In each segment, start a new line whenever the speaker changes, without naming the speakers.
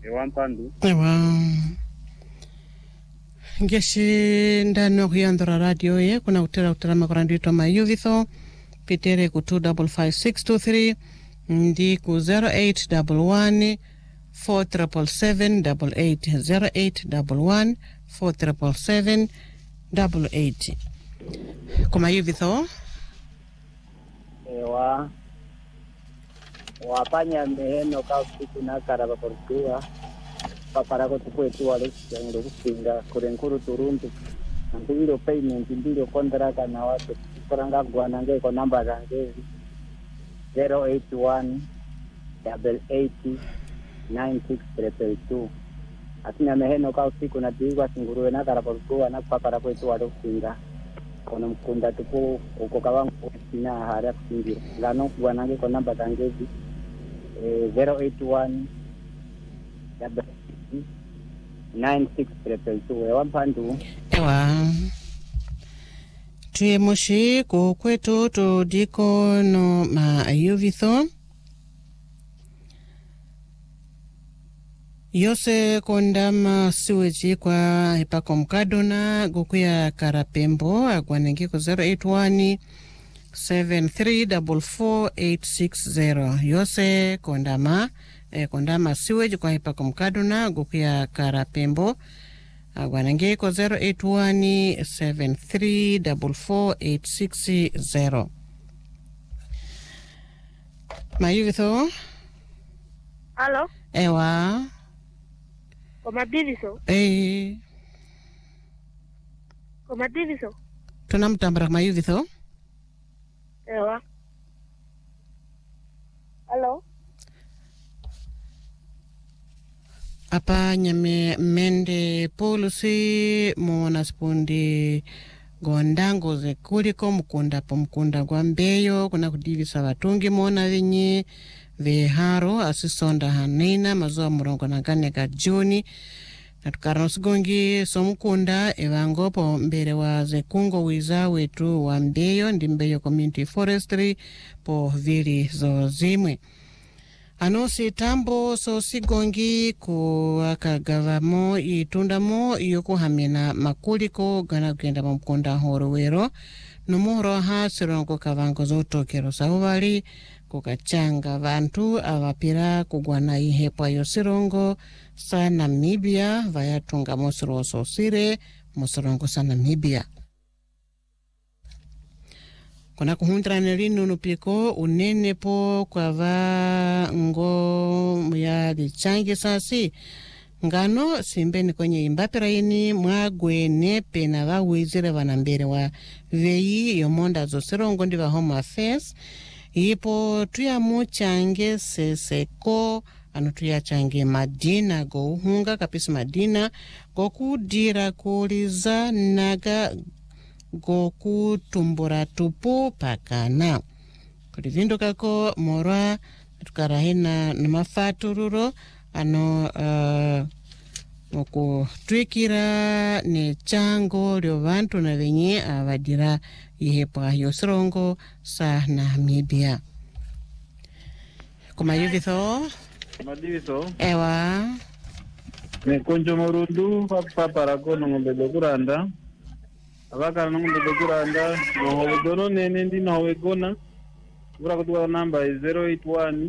Ewantandu.
Ewa. Ngeshi ndano kuyandura radio ye kuna utera makorandito mayuvitho pitere ku 255623 ndi ku 0811 47778 0811 47778 kuma yuvitho
Ewa wapanya meheno ka usiku na karaba portua papara ko tukwetu wale ndio kusinga kurenkuru turundu ndilo payment ndilo contract na watu kuranga gwana nge ko namba zange 081 880 9632 atina meheno ka usiku na diwa singuruwe na karaba portua na papara kwetu wale kusinga kono mkunda tuko uko kawangu sina hara kusingira lano gwana nge ko namba zange 081 9632 wampandu
ewa tuye moshi ko kwetu to diko no ma ayuvitho yose kondama siweji kwa hipako mkadona gukuya karapembo agwanengi ko 081 7344860 yose kondama siweji kwa hipako mkadona gukuya karapembo agwanengi ko 081 7344860 mayuvitho
Halo,
ewa
Koma Diviso, Koma Diviso,
tunamtambara mayuvitho
ewa. Halo,
apa nyame mende polusi mona spundi gondango ze kuliko mkunda kwa mbeyo kuna kudivisa watungi mona vinyi viharo asisonda hanina mazuwa murongo na gane ka Juni na tukarosigongi somukunda evangopo mbere wa zekungo wiza wetu wa mbeyo ndi mbeyo community forestry po vili zo zimwe anosi tambo so sigongi ku akagavamo itundamo yokuhamina makuliko gana kugenda mumkunda horowero numuhoro ha sirongo kavango zotokero sauvali kukachanga vantu avapira kugwana ihepwa yosirongo sa Namibia vayatunga mosiro sosire mosirongo sa Namibia kuna kuhundrane linu nupiko unene po kwa ngo ya lichangi sasi ngano simbeni kwenye imbapira yini mwagwene pena vawizire vanambere wa veyi yomonda zosirongo ndi va Home Affairs ipo tuyamuchange seseko ano tuyachange madina go uhunga kapisi madina go kudira kuliza naga go kutumbura tupu pakana kuli vindu kako morwa tukarahina namafatururo ano okutwikira ne chango lyo vantu na venye avadira ihepwa yosirongo sa Namibia kuma yuvitho
Madiviso.
ewa
Mekonjo morundu papara kono ngombe dokuranda. Abakara ngombe dokuranda no dono nene ndi no wegona. Ura kutuwa namba 081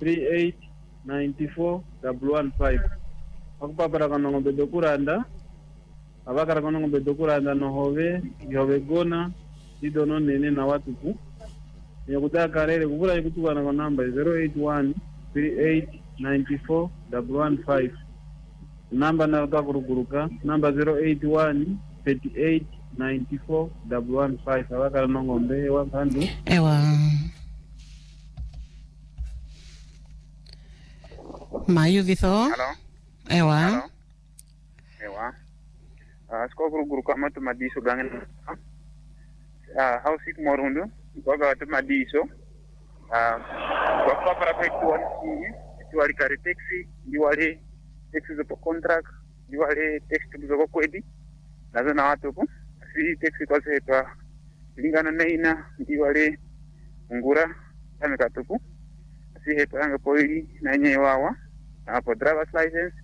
3894 115. Akupapara kono ngombe dokuranda. Abakara kono ngombe dokuranda no hove yovegona idono nene na watuku. Yakutaka rere kukura kutuwa na namba 081 3894 115. Namba na utakuruguruka namba 081 3894 115. Abakara ngombe wakandu
ewa mayuvitho
Halo.
ewa
Halo. Ewa. Sko guru kama madiso gangen. How sick morundu. Kwa madiso. Kwa para petuan si wali kare taxi, di wali taxi zo contract, di wali taxi zo kwedi. Nazo na watu ko. Si taxi kwa sepa lingana neina di wali ngura kame katuku. Si hepa anga poi na nyewawa. Hapo driver's license